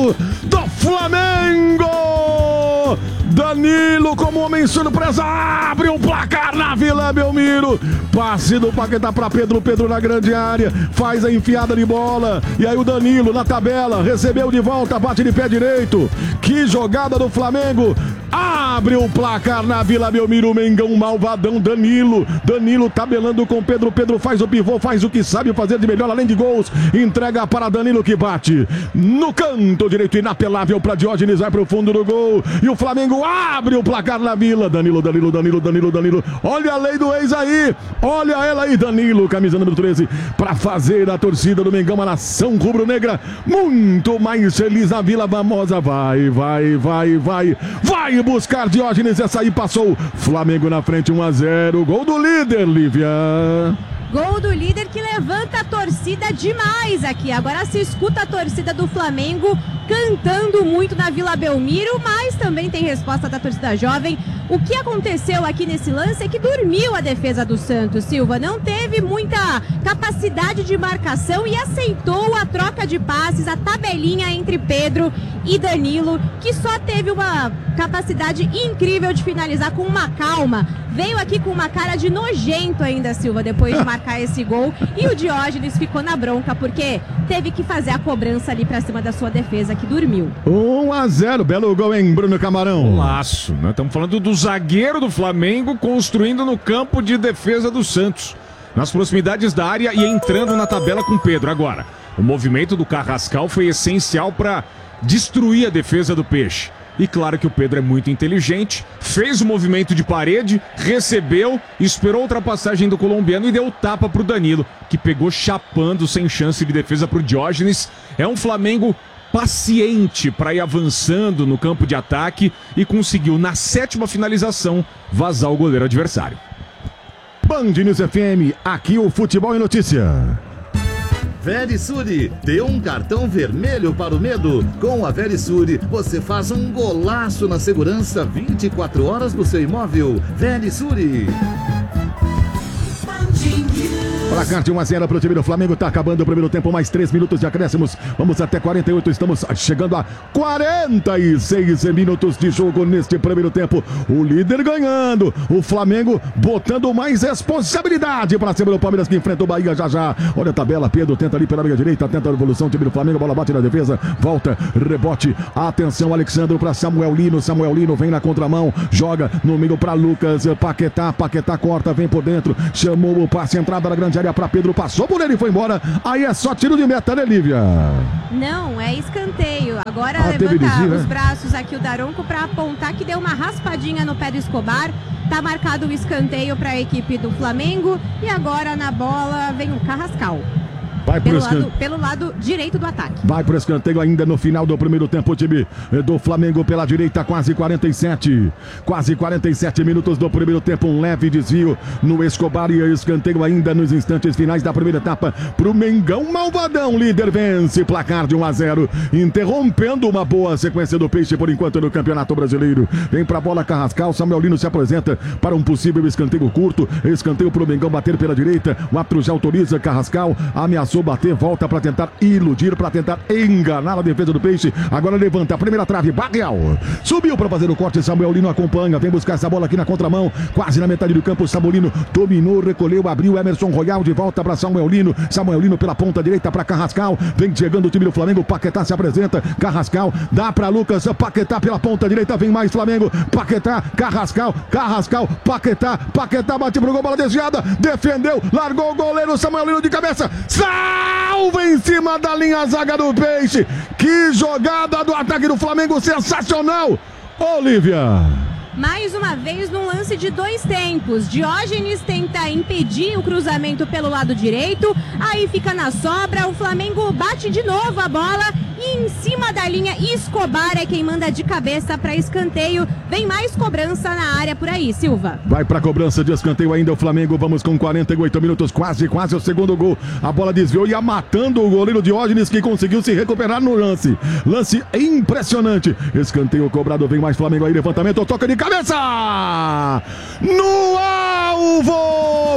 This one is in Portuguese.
gol do Flamengo! Danilo, como homem surpresa, abre o placar na Vila Belmiro. Passe do Paquetá para Pedro, Pedro na grande área, faz a enfiada de bola. E aí o Danilo na tabela, recebeu de volta, bate de pé direito. Que jogada do Flamengo! Abre o placar na Vila Belmiro, Mengão malvadão, Danilo tabelando com Pedro, Pedro faz o pivô, faz o que sabe fazer de melhor, além de gols, entrega para Danilo que bate no canto direito, inapelável para Diógenes, vai para o fundo do gol, e o Flamengo abre o placar na Vila. Danilo, olha a lei do ex aí, olha ela aí, Danilo, camisa número 13, para fazer a torcida do Mengão, a nação rubro-negra, muito mais feliz na Vila Famosa, vai buscar Diógenes, essa aí passou, Flamengo na frente 1-0, gol do líder, Lívia. Gol do líder que levanta a torcida demais aqui. Agora se escuta a torcida do Flamengo cantando muito na Vila Belmiro, mas também tem resposta da torcida jovem. O que aconteceu aqui nesse lance é que dormiu a defesa do Santos, Silva. Não teve muita capacidade de marcação e aceitou a troca de passes, a tabelinha entre Pedro e Danilo, que só teve uma capacidade incrível de finalizar com uma calma. Veio aqui com uma cara de nojento ainda, Silva, depois de marcar esse gol. E o Diógenes ficou na bronca, porque teve que fazer a cobrança ali pra cima da sua defesa, que dormiu. 1-0, belo gol, hein, Bruno Camarão? Golaço, né? Estamos falando do zagueiro do Flamengo construindo no campo de defesa do Santos, nas proximidades da área e entrando na tabela com Pedro. Agora, o movimento do Carrascal foi essencial para destruir a defesa do Peixe. E claro que o Pedro é muito inteligente, fez o movimento de parede, recebeu, esperou a ultrapassagem do colombiano e deu tapa pro Danilo, que pegou chapando sem chance de defesa pro Diógenes. É um Flamengo paciente para ir avançando no campo de ataque e conseguiu, na 7ª finalização, vazar o goleiro adversário. Band News FM, aqui o futebol em notícia. Verisure, dê um cartão vermelho para o medo. Com a Verisure, você faz um golaço na segurança 24 horas do seu imóvel. Verisure. Placar de 1-0 para o time do Flamengo, tá acabando o primeiro tempo, mais 3 minutos de acréscimos, vamos até 48, estamos chegando a 46 minutos de jogo neste primeiro tempo, o líder ganhando, o Flamengo botando mais responsabilidade para cima do Palmeiras que enfrenta o Bahia já, olha a tabela, Pedro tenta ali pela meia direita, tenta a evolução, time do Flamengo, bola bate na defesa, volta, rebote, atenção, Alexandre para Samuel Lino vem na contramão, joga no meio para Lucas, Paquetá corta, vem por dentro, chamou o passe, entrada na grande área para Pedro, passou por ele e foi embora. Aí é só tiro de meta, né, Lívia? Não, é escanteio. Agora levanta os braços aqui o Daronco para apontar que deu uma raspadinha no pé do Escobar. Tá marcado o escanteio para a equipe do Flamengo e agora na bola vem o Carrascal. Vai pelo lado direito do ataque. Vai pro escanteio ainda no final do primeiro tempo, o time do Flamengo pela direita, quase 47 minutos do primeiro tempo, um leve desvio no Escobar e escanteio ainda nos instantes finais da primeira etapa pro Mengão malvadão, líder vence, placar de 1-0, interrompendo uma boa sequência do Peixe por enquanto no Campeonato Brasileiro. Vem pra bola Carrascal, Samuel Lino se apresenta para um possível escanteio curto, escanteio pro Mengão bater pela direita, o árbitro já autoriza, Carrascal ameaçou bater, volta para tentar iludir, para tentar enganar a defesa do Peixe, agora levanta a primeira trave, Barreal, subiu para fazer o corte, Samuel Lino acompanha, vem buscar essa bola aqui na contramão, quase na metade do campo, Samuel Lino dominou, recolheu, abriu, Emerson Royal de volta para Samuel Lino pela ponta direita para Carrascal, vem chegando o time do Flamengo, Paquetá se apresenta, Carrascal, dá para Lucas, Paquetá pela ponta direita, vem mais Flamengo, Paquetá, Carrascal, Paquetá bate pro gol, bola desviada, defendeu, largou o goleiro, Samuel Lino de cabeça, salva em cima da linha, a zaga do Peixe, que jogada do ataque do Flamengo, sensacional, Olívia. Mais uma vez num lance de 2 tempos, Diógenes tenta impedir o cruzamento pelo lado direito, aí fica na sobra, o Flamengo bate de novo a bola e em cima da linha Escobar é quem manda de cabeça para escanteio, vem mais cobrança na área por aí, Silva. Vai para cobrança de escanteio ainda o Flamengo, vamos com 48 minutos, quase o segundo gol, a bola desviou e ia matando o goleiro Diógenes que conseguiu se recuperar no lance impressionante, escanteio cobrado, vem mais Flamengo aí, levantamento, toca de cabeça, no alvo!